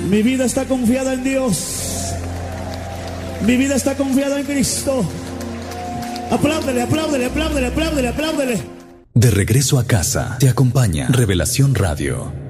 Mi vida está confiada en Dios. Mi vida está confiada en Cristo. Apláudele, apláudele, apláudele, apláudele, apláudele. De regreso a casa, te acompaña Revelación Radio.